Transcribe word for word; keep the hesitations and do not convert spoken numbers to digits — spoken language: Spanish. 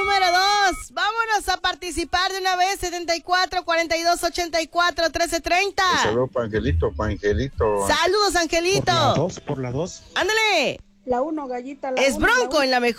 número dos. Vámonos a participar de una vez. setenta y cuatro, cuarenta y dos, ochenta y cuatro, trece treinta. Saludos para Angelito, para Angelito. Saludos, Angelito. Por la dos, por la dos. Ándale. La uno, gallita. La Es uno, Bronco la en la mejor.